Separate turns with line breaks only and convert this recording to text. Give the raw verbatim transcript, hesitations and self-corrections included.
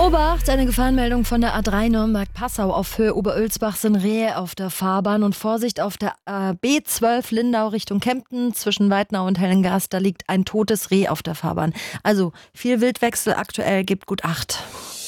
Obacht, eine Gefahrenmeldung von der A drei Nürnberg-Passau. Auf Höhe Oberölsbach sind Rehe auf der Fahrbahn und Vorsicht auf der äh, B zwölf Lindau Richtung Kempten zwischen Weidnau und Hellengast. Da liegt ein totes Reh auf der Fahrbahn. Also viel Wildwechsel aktuell, gibt gut Acht.